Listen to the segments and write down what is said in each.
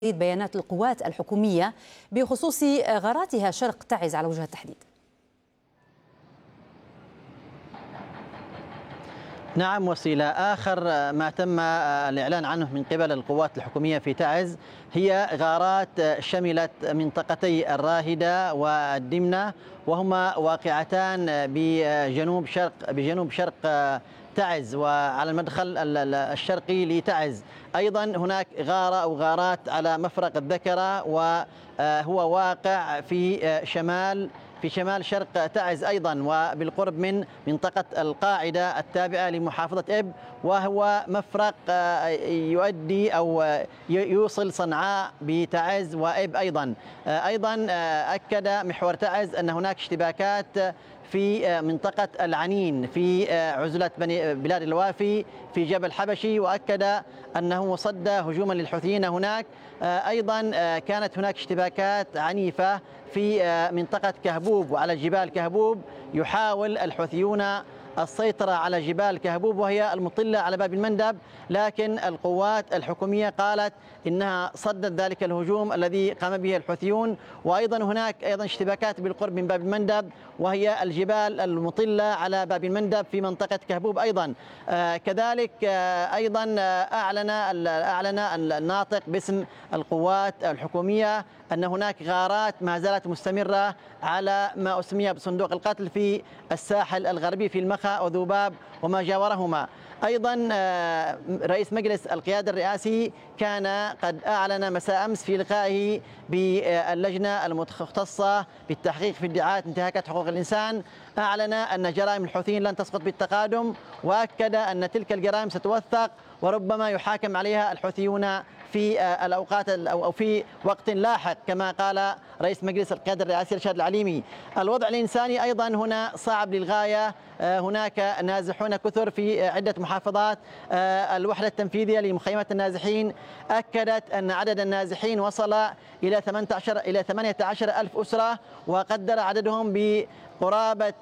بيانات القوات الحكومية بخصوص غاراتها شرق تعز على وجه التحديد. نعم وسيلة، آخر ما تم الإعلان عنه من قبل القوات الحكومية في تعز هي غارات شملت منطقتي الراهدة والدمنة، وهما واقعتان بجنوب شرق تعز وعلى المدخل الشرقي لتعز. أيضا هناك غارة أو غارات على مفرق الذكرة، وهو واقع في شمال شرق تعز أيضا، وبالقرب من منطقة القاعدة التابعة لمحافظة إب، وهو مفرق يؤدي أو يوصل صنعاء بتعز وإب أيضا. أكد محور تعز أن هناك اشتباكات في منطقة العنين في عزلة بلاد الوافي في جبل حبشي، وأكد أنه صد هجوما للحوثيين هناك. أيضا كانت هناك اشتباكات عنيفة في منطقة كهبوب وعلى جبال كهبوب. يحاول الحوثيون السيطرة على جبال كهبوب وهي المطلة على باب المندب، لكن القوات الحكومية قالت إنها صدت ذلك الهجوم الذي قام به الحوثيون. وأيضا هناك اشتباكات بالقرب من باب المندب، وهي الجبال المطلة على باب المندب في منطقة كهبوب أيضا. كذلك أيضا أعلن الناطق باسم القوات الحكومية أن هناك غارات ما زالت مستمرة على ما أسمي بصندوق القتل في الساحل الغربي في المخا وذوباب وما جاورهما. أيضا رئيس مجلس القيادة الرئاسي كان قد أعلن مساء أمس في لقائه باللجنة المختصة بالتحقيق في ادعاءات انتهاكات حقوق الإنسان، أعلن أن جرائم الحوثيين لن تسقط بالتقادم، وأكد أن تلك الجرائم ستوثق وربما يحاكم عليها الحوثيون في الأوقات أو في وقت لاحق كما قال رئيس مجلس القيادة الرئاسي رشاد العليمي. الوضع الإنساني أيضا هنا صعب للغاية، هناك نازحون كثر في عدة محافظات. الوحدة التنفيذية لمخيمات النازحين أكدت أن عدد النازحين وصل إلى 18 ألف أسرة، وقدر عددهم بقرابة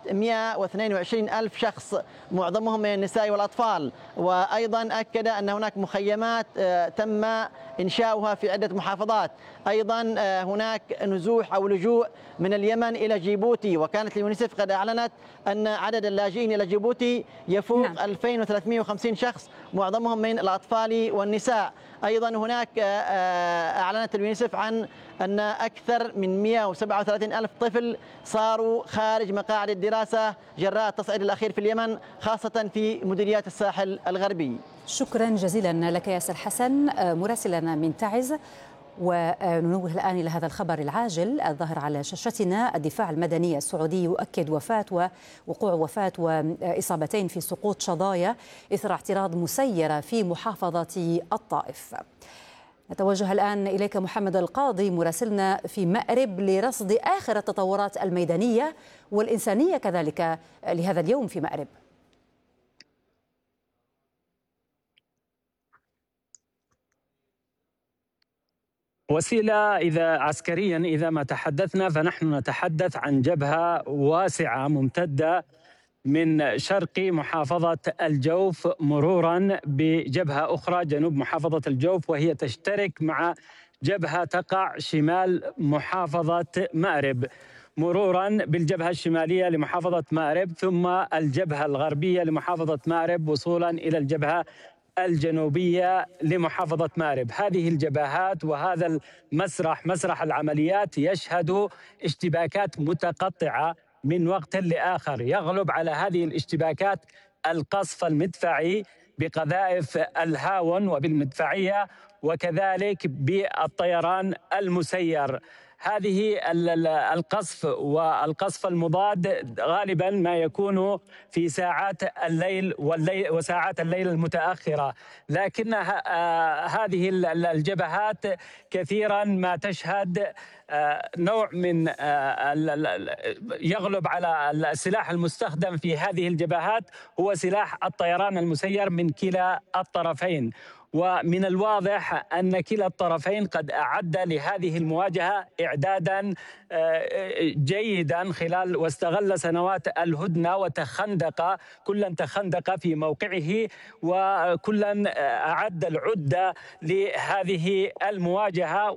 122 ألف شخص، معظمهم من النساء والأطفال. وأيضا أكد أن هناك مخيمات تم إنشاؤها في عدة محافظات. أيضا هناك نزوح أو لجوء من اليمن إلى جيبوتي، وكانت اليونيسف قد أعلنت أن عدد اللاجئين إلى جيبوتي يفوق 2350 شخص، معظمهم من الأطفال والنساء. أيضا هناك أعلنت اليونيسف عن أن أكثر من 137 ألف طفل صاروا خارج مقاعد الدراسة جراء التصعيد الأخير في اليمن، خاصة في مديريات الساحل الغربي. شكرا جزيلا لك ياسر حسن مراسلنا من تعز. وننوه الآن إلى هذا الخبر العاجل الظاهر على شاشتنا. الدفاع المدني السعودي يؤكد وقوع وفاة وإصابتين في سقوط شظايا إثر اعتراض مسيرة في محافظة الطائف. نتوجه الآن إليك محمد القاضي مراسلنا في مأرب لرصد آخر التطورات الميدانية والإنسانية كذلك لهذا اليوم في مأرب. وسيلة، إذا ما تحدثنا فنحن نتحدث عن جبهة واسعة ممتدة من شرق محافظة الجوف مرورا بجبهة أخرى جنوب محافظة الجوف، وهي تشترك مع جبهة تقع شمال محافظة مأرب، مرورا بالجبهة الشمالية لمحافظة مأرب، ثم الجبهة الغربية لمحافظة مأرب، وصولا إلى الجبهة الجنوبية لمحافظة مأرب. هذه الجبهات وهذا مسرح العمليات يشهد اشتباكات متقطعة من وقت لآخر. يغلب على هذه الاشتباكات القصف المدفعي بقذائف الهاون وبالمدفعية، وكذلك بالطيران المسير. هذه القصف والقصف المضاد غالبا ما يكون في ساعات الليل وساعات الليل المتأخرة، لكن هذه الجبهات كثيرا ما تشهد نوع من يغلب على السلاح المستخدم في هذه الجبهات هو سلاح الطيران المسير من كلا الطرفين. ومن الواضح أن كلا الطرفين قد أعد لهذه المواجهة إعدادا جيدا واستغل سنوات الهدنة كلا تخندق في موقعه، وكلا أعد العدة لهذه المواجهة.